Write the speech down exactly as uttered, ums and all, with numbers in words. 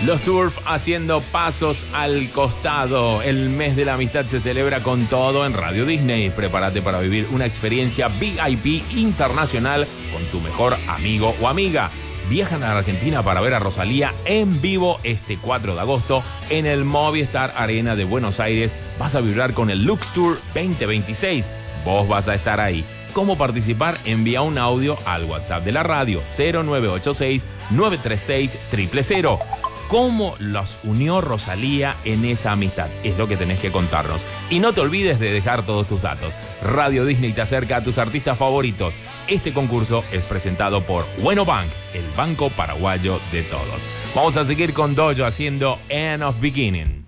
Los Turf haciendo pasos al costado. El mes de la amistad se celebra con todo en Radio Disney. Prepárate para vivir una experiencia V I P internacional con tu mejor amigo o amiga. Viajan a la Argentina para ver a Rosalía en vivo este cuatro de agosto en el Movistar Arena de Buenos Aires. Vas a vibrar con el Lux Tour veinte veintiséis. Vos vas a estar ahí. ¿Cómo participar? Envía un audio al WhatsApp de la radio cero nueve ocho seis, nueve tres seis, cero cero cero. ¿Cómo los unió Rosalía en esa amistad? Es lo que tenés que contarnos. Y no te olvides de dejar todos tus datos. Radio Disney te acerca a tus artistas favoritos. Este concurso es presentado por Bueno Bank, el banco paraguayo de todos. Vamos a seguir con Dojo haciendo End of Beginning.